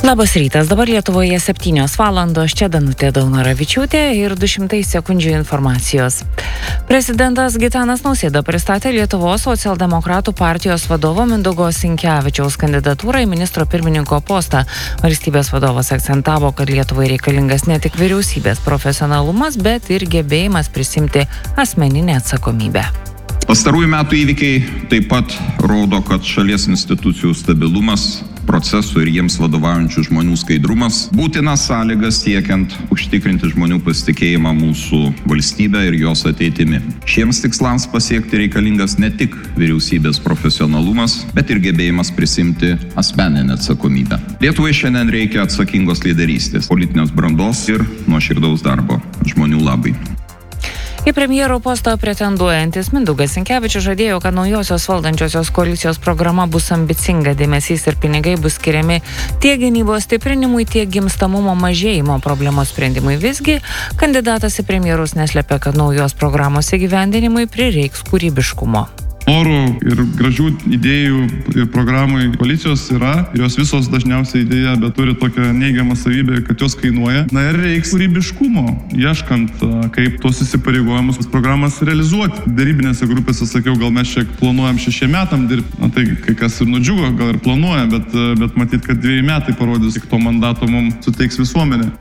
Labas rytas, dabar Lietuvoje 7 valandos, čia Danutė Daunoravičiūtė ir 200 sekundžių informacijos. Prezidentas Gitanas Nausėda pristatė Lietuvos socialdemokratų partijos vadovo Mindaugo Sinkevičiaus kandidatūrą į ministro pirmininko postą. Valstybės vadovas akcentavo, kad Lietuvai reikalingas ne tik vyriausybės profesionalumas, bet ir gebėjimas prisimti asmeninę atsakomybę. Pastarųjų metų įvykiai taip pat rodo, kad šalies institucijų stabilumas, procesų ir jiems vadovaujančių žmonių skaidrumas būtina sąlyga siekiant užtikrinti žmonių pasitikėjimą mūsų valstybę ir jos ateitimi. Šiems tikslams pasiekti reikalingas ne tik vyriausybės profesionalumas, bet ir gebėjimas prisimti asmeninę atsakomybę. Lietuvai šiandien reikia atsakingos lyderystės, politinės brandos ir nuoširdaus darbo žmonių labai. Į premjero postą pretenduojantis Mindaugas Sinkevičius žadėjo, kad naujosios valdančiosios koalicijos programa bus ambicinga, dėmesys ir pinigai bus skiriami tiek gynybos stiprinimui, tiek gimstamumo mažėjimo problemos sprendimui. Visgi, kandidatas į premjerus neslepia, kad naujos programos įgyvendinimui prireiks kūrybiškumo. Norų ir gražių idėjų ir programai koalicijos yra, jos visos dažniausiai idėja, bet turi tokią neigiamą savybę, kad jos kainuoja. Na ir reiks kūrybiškumo, ieškant, kaip tos įsipareigojimus programas realizuoti. Darybinėse grupėse sakiau, gal mes čia planuojam 6 metam dirbti. Na tai kai kas ir nudžiugo, gal ir planuoja, bet matyt, kad 2 metai parodys, kiek to mandato mums suteiks visuomenė.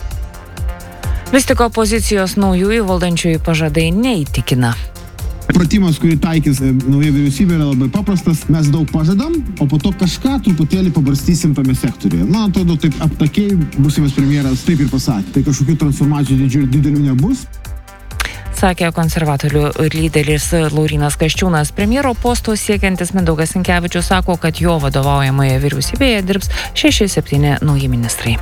Vis tik opozicijos naujųjų valdančiųjų pažadai neįtikina. Pratimas, kurį taikys nauja vyriausybė, yra labai paprastas. Mes daug pažadam, o po to kažką truputėlį pabarstysim tame sektoriuje. Na, atrodo, taip aptakiai būsimas premjeras taip ir pasakė. Tai kažkokių transformacijų didelių nebus. Sakė konservatorių lyderis Laurynas Kasčiūnas. Premjero posto siekiantis Mindaugas Sinkevičius sako, kad jo vadovaujamoje vyriausybėje dirbs 6-7 nauji ministrai.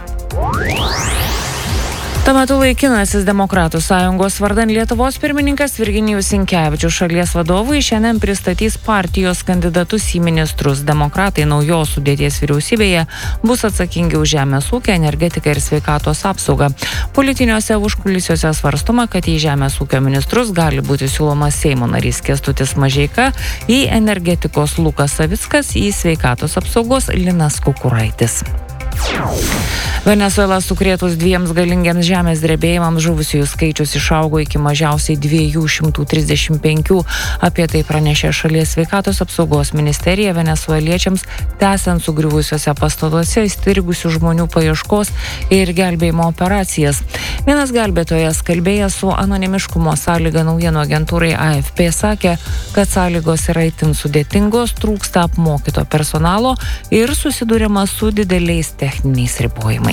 Tuo metu laikinasis Demokratų sąjungos vardan Lietuvos pirmininkas Virginijus Sinkevičius šalies vadovui šiandien pristatys partijos kandidatus į ministrus. Demokratai naujos sudėties vyriausybėje bus atsakingi už žemės ūkį, energetiką ir sveikatos apsaugą. Politiniuose užkulisiuose svarstoma, kad į žemės ūkio ministrus gali būti siūlomas Seimo narys Kęstutis Mažeika, į energetikos Lukas Savickas, į sveikatos apsaugos Linas Kukuraitis. Venesuela sukrėtus 2 galingiems žemės drebėjimams žuvusiųjų skaičius išaugo iki mažiausiai 235. Apie tai pranešė šalies sveikatos apsaugos ministerija. Venesueliečiams tęsiant sugriuvusiuose pastatuose įstrigusių žmonių paieškos ir gelbėjimo operacijas. Vienas gelbėtojas, kalbėjęs su anonimiškumo sąlyga naujienų agentūrai AFP, sakė, kad sąlygos yra itin sudėtingos, trūksta apmokyto personalo ir susidūrima su dideliais techniniais ribojimais.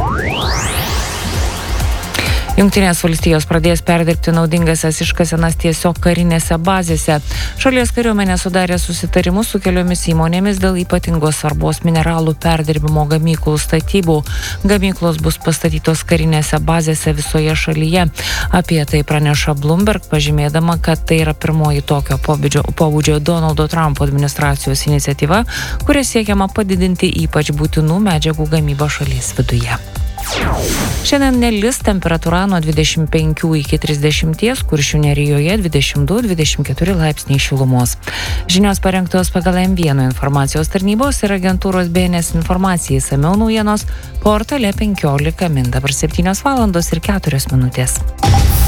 Jungtinės valstijos pradės perdirbti naudingasias iškasenas tiesiog karinėse bazėse. Šalies kariuomenė sudarė susitarimus su keliomis įmonėmis dėl ypatingos svarbos mineralų perdirbimo gamyklų statybų. Gamyklos bus pastatytos karinėse bazėse visoje šalyje. Apie tai praneša Bloomberg, pažymėdama, kad tai yra pirmoji tokio pobūdžio Donaldo Trumpo administracijos iniciatyva, kuria siekiama padidinti ypač būtinų medžiagų gamybą šalies viduje. Šiandien nelis, temperatūra nuo 25 iki 30, Kuršių nerijoje 22-24 laipsniai šilumos. Žinios parengtos pagal M1 informacijos tarnybos ir agentūros BNS informacijai. Išsamiau naujienos portale 15 min. Dabar 7 valandos ir 4 minutės.